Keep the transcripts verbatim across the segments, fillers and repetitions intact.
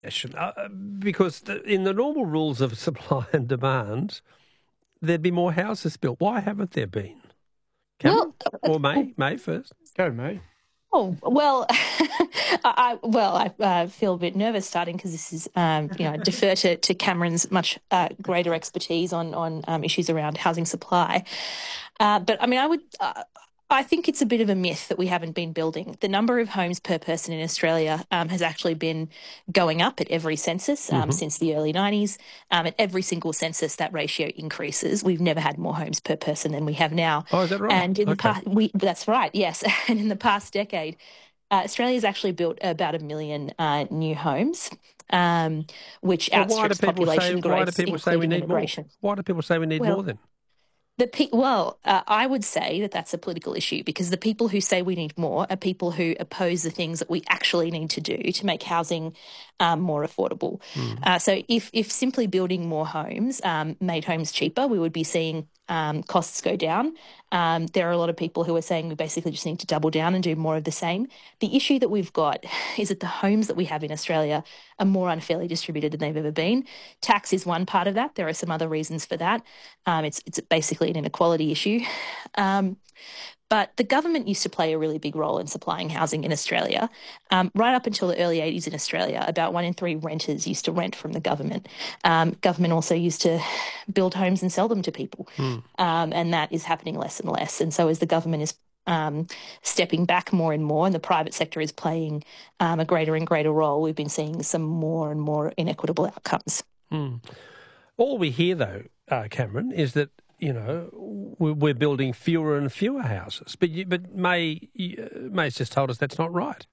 question, uh, because the, in the normal rules of supply and demand, there'd be more houses built. Why haven't there been? Cameron? Well, Or May? May first. Go, May. Oh, well, I, well, I uh, feel a bit nervous starting because this is, um, you know, I defer to, to Cameron's much uh, greater expertise on, on um, issues around housing supply. Uh, but, I mean, I would, uh, I think it's a bit of a myth that we haven't been building. The number of homes per person in Australia um, has actually been going up at every census um, mm-hmm. since the early nineties. Um, at every single census, that ratio increases. We've never had more homes per person than we have now. Oh, is that right? And in okay. the past, we that's right, yes. And in the past decade, uh, Australia's actually built about a million uh, new homes, um, which well, outstrips population say, growth, why do people say we need immigration. More? Why do people say we need well, more then? The pe- well, uh, I would say that that's a political issue because the people who say we need more are people who oppose the things that we actually need to do to make housing um, more affordable. Mm. Uh, so if if simply building more homes um, made homes cheaper, we would be seeing um, costs go down. Um, there are a lot of people who are saying we basically just need to double down and do more of the same. The issue that we've got is that the homes that we have in Australia are more unfairly distributed than they've ever been. Tax is one part of that. There are some other reasons for that. Um, it's it's basically an inequality issue. Um, but the government used to play a really big role in supplying housing in Australia. Um, right up until the early eighties in Australia, about one in three renters used to rent from the government. Um, government also used to build homes and sell them to people. Mm. Um, and that is happening less and less. And so as the government is um, stepping back more and more and the private sector is playing um, a greater and greater role, we've been seeing some more and more inequitable outcomes. Mm. All we hear, though, uh, Cameron, is that you know, we're building fewer and fewer houses. But you, but May May's just told us that's not right.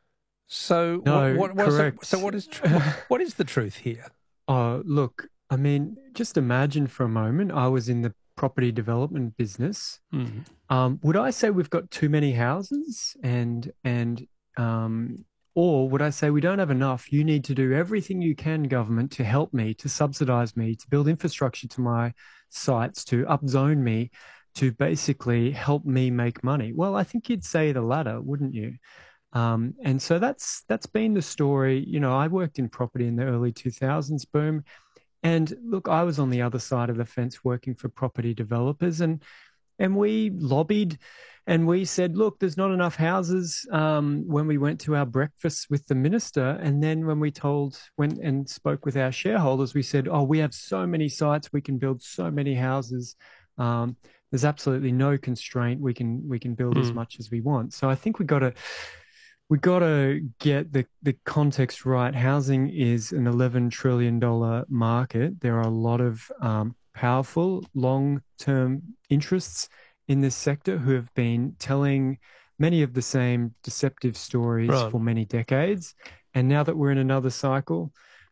So no, what, what, correct. So, so what is tr- what is the truth here? Oh, look, I mean, just imagine for a moment. I was in the property development business. Mm. Um, would I say we've got too many houses, and and um, or would I say we don't have enough? You need to do everything you can, government, to help me, to subsidise me, to build infrastructure to my sites, to upzone me, to basically help me make money. Well, I think you'd say the latter, wouldn't you? Um, and so that's that's been the story. You know, I worked in property in the early two thousands boom. And look, I was on the other side of the fence working for property developers, and and we lobbied and we said, look, there's not enough houses um, when we went to our breakfast with the minister. And then when we told, went and spoke with our shareholders, we said, oh, we have so many sites, we can build so many houses. Um, there's absolutely no constraint. We can we can build mm. as much as we want. So I think we got to we got to get the, the context right. Housing is an eleven trillion dollars market. There are a lot of um, powerful long-term interests in this sector who have been telling many of the same deceptive stories right. for many decades. And now that we're in another cycle,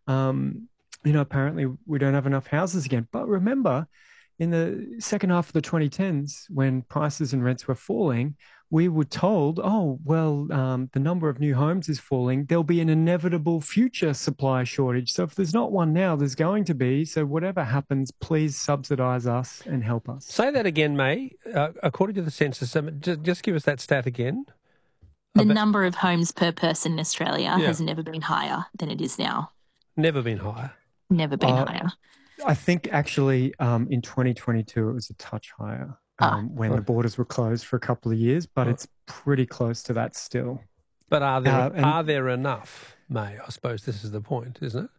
um, you know, apparently we don't have enough houses again. But remember, in the second half of the twenty tens, when prices and rents were falling, we were told, oh, well, um, the number of new homes is falling. There'll be an inevitable future supply shortage. So if there's not one now, there's going to be. So whatever happens, please subsidise us and help us. Say that again, May. Uh, according to the census, um, just, just give us that stat again. The About... number of homes per person in Australia yeah. has never been higher than it is now. Never been higher? Never been uh, higher. I think actually um, in twenty twenty-two it was a touch higher. Um, oh. When the borders were closed for a couple of years, but oh. it's pretty close to that still. But are there uh, and, are there enough, May? I suppose this is the point, isn't it?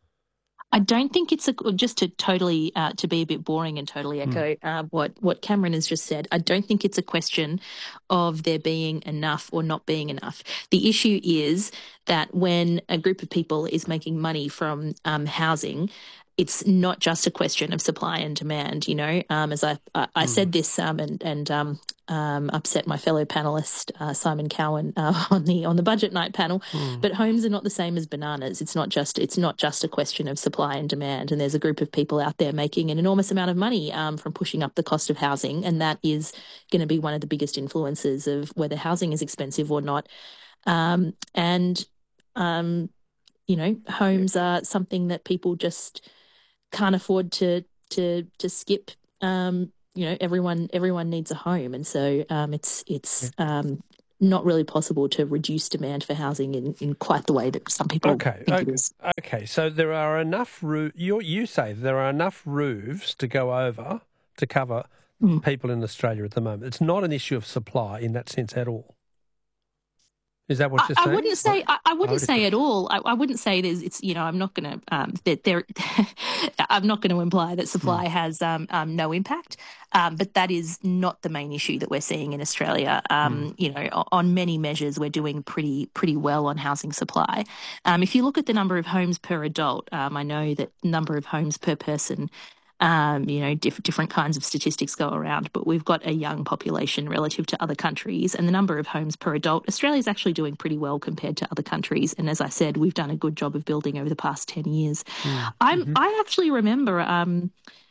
I don't think it's a, just to totally uh, to be a bit boring and totally echo mm. uh, what what Cameron has just said. I don't think it's a question of there being enough or not being enough. The issue is that when a group of people is making money from um, housing, it's not just a question of supply and demand, you know. Um, as I I, I mm. said this um, and and um, um, upset my fellow panellist uh, Simon Cowan uh, on the on the budget night panel. Mm. But homes are not the same as bananas. It's not just it's not just a question of supply and demand. And there's a group of people out there making an enormous amount of money um, from pushing up the cost of housing, and that is going to be one of the biggest influences of whether housing is expensive or not. Um, and um, you know, homes are something that people just can't afford to to to skip. Um, you know, everyone everyone needs a home, and so um, it's it's um, not really possible to reduce demand for housing in, in quite the way that some people okay, think okay, it is. Okay, so there are enough roo- you you say there are enough roofs to go over to cover Mm. people in Australia at the moment. It's not an issue of supply in that sense at all. Is that what I, you're I saying? wouldn't say I, I wouldn't would say agree. at all. I, I wouldn't say there's it's you know I'm not going to um, that there I'm not going to imply that supply Mm. has um, um, no impact, um, but that is not the main issue that we're seeing in Australia. Um, Mm. You know, o- on many measures, we're doing pretty pretty well on housing supply. Um, if you look at the number of homes per adult, um, I know that number of homes per person. Um, you know, diff- different kinds of statistics go around, but we've got a young population relative to other countries, and the number of homes per adult, Australia's actually doing pretty well compared to other countries. And as I said, we've done a good job of building over the past ten years. Mm. I'm, Mm-hmm. I actually remember um,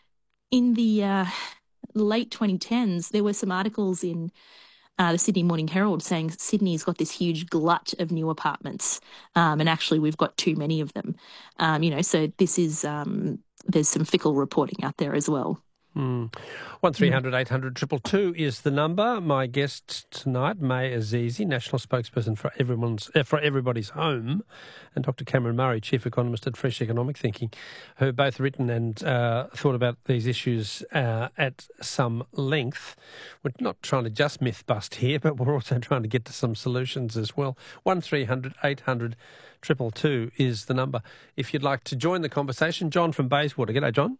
in the uh, late twenty tens, there were some articles in uh, the Sydney Morning Herald saying Sydney's got this huge glut of new apartments, um, and actually we've got too many of them. Um, you know, so this is um, there's some fickle reporting out there as well. Mm. one three hundred eight hundred two two two is the number. My guest tonight, May Azizi, National Spokesperson for everyone's uh, for Everybody's Home, and Doctor Cameron Murray, Chief Economist at Fresh Economic Thinking, who have both written and uh, thought about these issues uh, at some length. We're not trying to just myth bust here, but we're also trying to get to some solutions as well. one three hundred eight hundred two two two is the number. If you'd like to join the conversation, John from Bayswater. G'day, John.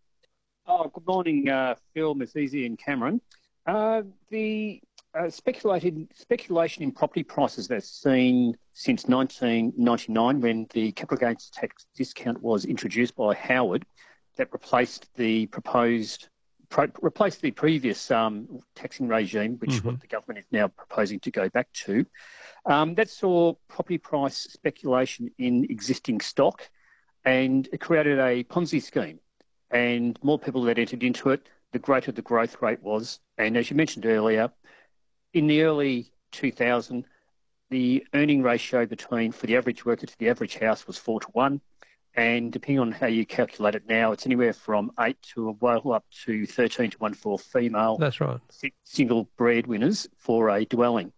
Oh, good morning, uh, Phil, Miss Easy and Cameron. Uh, the uh, speculated speculation in property prices that's seen since nineteen ninety-nine, when the capital gains tax discount was introduced by Howard, that replaced the proposed pro, replaced the previous um, taxing regime, which Mm-hmm. what the government is now proposing to go back to. Um, that saw property price speculation in existing stock, and it created a Ponzi scheme. And more people that entered into it, the greater the growth rate was. And as you mentioned earlier, in the early two thousands, the earning ratio between for the average worker to the average house was four to one. And depending on how you calculate it now, it's anywhere from eight to well up to thirteen to one for female. That's right. Single breadwinners for a dwelling.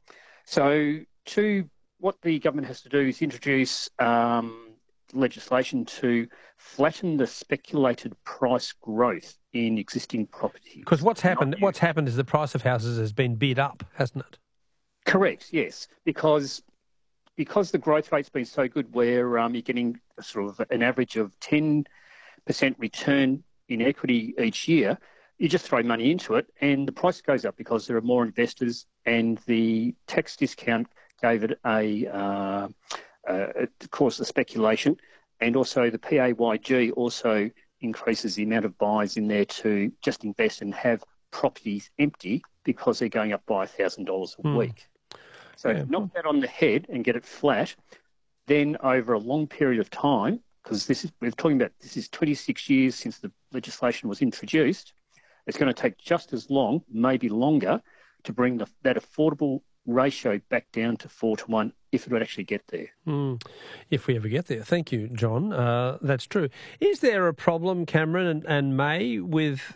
So to what the government has to do is introduce um, legislation to flatten the speculated price growth in existing properties. Because what's happened? Not What's happened is the price of houses has been bid up, hasn't it? Correct, yes, because because the growth rate's been so good, where um, you're getting sort of an average of ten percent return in equity each year. You just throw money into it, and the price goes up because there are more investors, and the tax discount gave it a uh, uh, it caused the speculation, and also the P A Y G also increases the amount of buyers in there to just invest and have properties empty because they're going up by one thousand dollars a Mm. week. So Yeah. knock that on the head and get it flat. Then over a long period of time, because this is we're talking about this is twenty-six years since the legislation was introduced, it's going to take just as long, maybe longer, to bring the, that affordable ratio back down to four to one if it would actually get there. Mm. If we ever get there. Thank you, John. Uh, that's true. Is there a problem, Cameron and, and May, with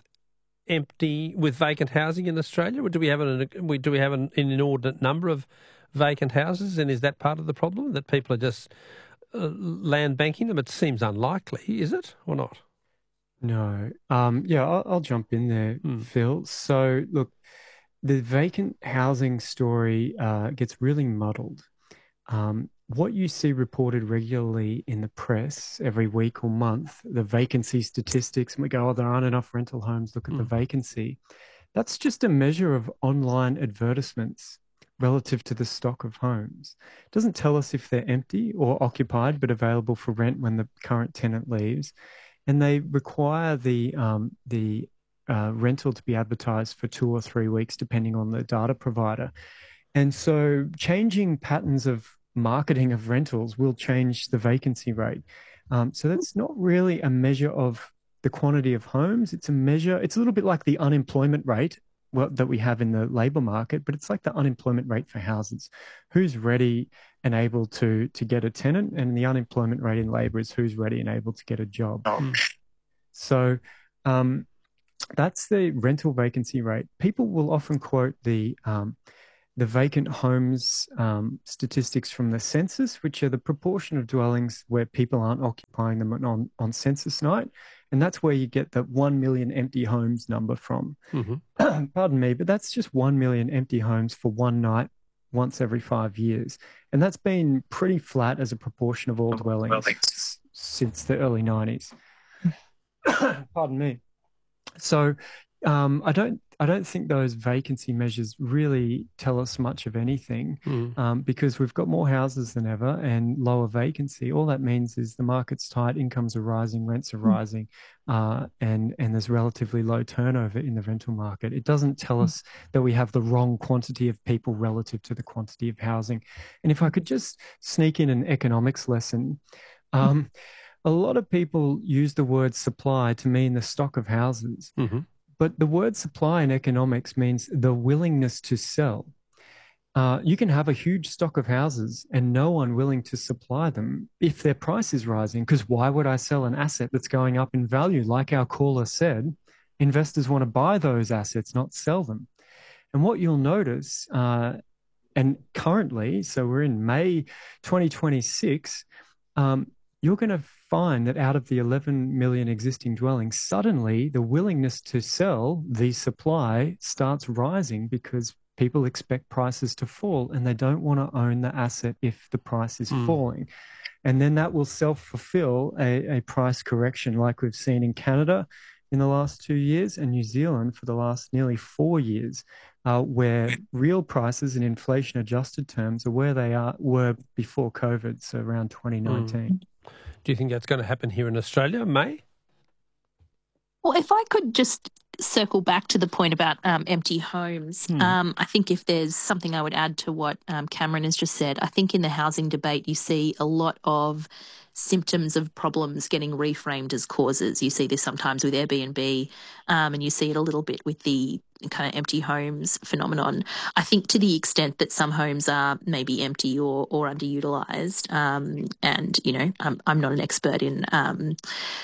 empty, with vacant housing in Australia? Or do we have an, we do we have an, an inordinate number of vacant houses, and is that part of the problem, that people are just uh, land banking them? It seems unlikely, is it, or not? No. Um, yeah, I'll, I'll jump in there, Hmm. Phil. So, look, the vacant housing story uh, gets really muddled. Um, what you see reported regularly in the press every week or month, the vacancy statistics, and we go, oh, there aren't enough rental homes, look at the Hmm. vacancy. That's just a measure of online advertisements relative to the stock of homes. It doesn't tell us if they're empty or occupied but available for rent when the current tenant leaves. And they require the um, the uh, rental to be advertised for two or three weeks, depending on the data provider. And so changing patterns of marketing of rentals will change the vacancy rate. Um, so that's not really a measure of the quantity of homes. It's a measure, it's a little bit like the unemployment rate well, that we have in the labour market, but it's like the unemployment rate for houses. Who's ready and able to to get a tenant, and the unemployment rate in labour is who's ready and able to get a job. Hmm. So um, that's the rental vacancy rate. People will often quote the um, the vacant homes um, statistics from the census, which are the proportion of dwellings where people aren't occupying them on, on census night. And that's where you get the one million empty homes number from. Mm-hmm. Pardon me, but that's just one million empty homes for one night once every five years. And that's been pretty flat as a proportion of all dwellings well, since the early nineties. Pardon me. So um, I don't I don't think those vacancy measures really tell us much of anything mm. um, because we've got more houses than ever and lower vacancy. All that means is the market's tight, incomes are rising, rents are rising, uh, and, and there's relatively low turnover in the rental market. It doesn't tell us that we have the wrong quantity of people relative to the quantity of housing. And if I could just sneak in an economics lesson, um, a lot of people use the word supply to mean the stock of houses. Mm-hmm. But the word supply in economics means the willingness to sell. Uh, you can have a huge stock of houses and no one willing to supply them if their price is rising, because why would I sell an asset that's going up in value? Like our caller said, investors want to buy those assets, not sell them. And what you'll notice, uh, and currently, so we're in May twenty twenty-six, um, you're going to find that out of the eleven million existing dwellings, suddenly the willingness to sell the supply starts rising because people expect prices to fall and they don't want to own the asset if the price is mm. falling. And then that will self-fulfill a, a price correction like we've seen in Canada in the last two years and New Zealand for the last nearly four years, uh, where real prices in inflation-adjusted terms are where they are were before COVID, so around twenty nineteen. Mm. Do you think that's going to happen here in Australia, May? Well, if I could just circle back to the point about um, empty homes, hmm. um, I think if there's something I would add to what um, Cameron has just said, I think in the housing debate you see a lot of symptoms of problems getting reframed as causes. You see this sometimes with Airbnb, um, and you see it a little bit with the kind of empty homes phenomenon. I think to the extent that some homes are maybe empty or, or underutilised, um, and, you know, I'm, I'm not an expert in um,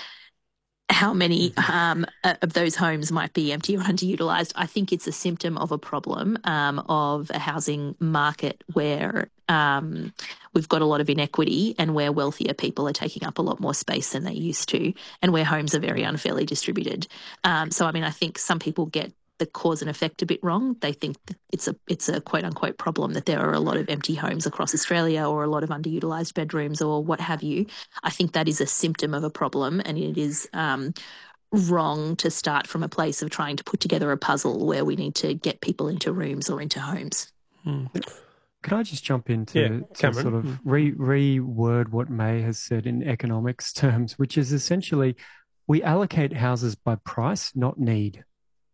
how many um, of those homes might be empty or underutilised. I think it's a symptom of a problem um, of a housing market where um, we've got a lot of inequity and where wealthier people are taking up a lot more space than they used to and where homes are very unfairly distributed. Um, so, I mean, I think some people get the cause and effect a bit wrong. They think that it's a it's a quote unquote problem that there are a lot of empty homes across Australia or a lot of underutilised bedrooms or what have you. I think that is a symptom of a problem, and it is um, wrong to start from a place of trying to put together a puzzle where we need to get people into rooms or into homes. Hmm. Could I just jump in to, yeah, to sort of re reword what May has said in economics terms, which is essentially we allocate houses by price, not need.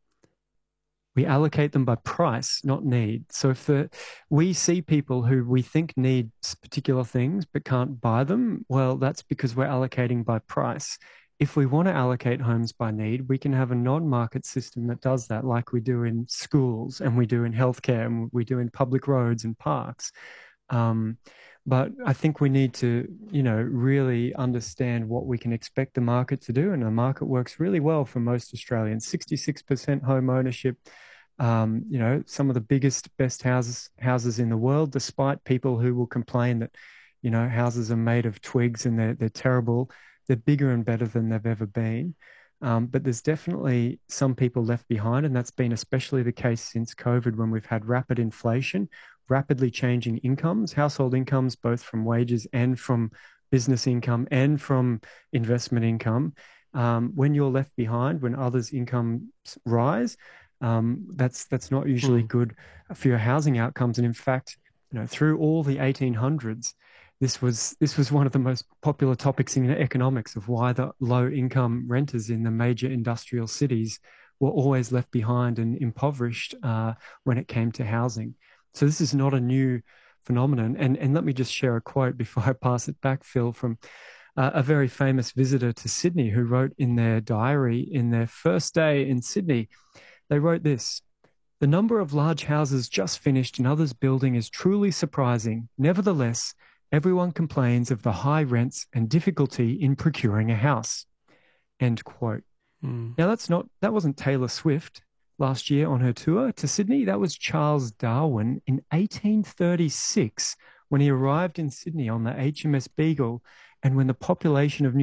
We allocate them by price, not need. So if the, we see people who we think need particular things but can't buy them, well, that's because we're allocating by price. If we want to allocate homes by need, we can have a non-market system that does that, like we do in schools and we do in healthcare and we do in public roads and parks. Um, but I think we need to, you know, really understand what we can expect the market to do. And the market works really well for most Australians. sixty-six percent home ownership, um, you know, some of the biggest, best houses houses in the world, despite people who will complain that, you know, houses are made of twigs and they're, they're terrible. They're bigger and better than they've ever been. Um, but there's definitely some people left behind, and that's been especially the case since COVID when we've had rapid inflation, rapidly changing incomes, household incomes, both from wages and from business income and from investment income. Um, when you're left behind, when others' incomes rise, um, that's that's not usually mm. good for your housing outcomes. And in fact, you know, through all the eighteen hundreds, This was this was one of the most popular topics in economics of why the low-income renters in the major industrial cities were always left behind and impoverished uh, when it came to housing. So this is not a new phenomenon. And, and let me just share a quote before I pass it back, Phil, from uh, a very famous visitor to Sydney who wrote in their diary in their first day in Sydney. They wrote this: "The number of large houses just finished and others building is truly surprising. Nevertheless, everyone complains of the high rents and difficulty in procuring a house." End quote. Mm. Now that's not, that wasn't Taylor Swift. last year on her tour to Sydney. That was Charles Darwin in eighteen thirty-six when he arrived in Sydney on the H M S Beagle, and when the population of New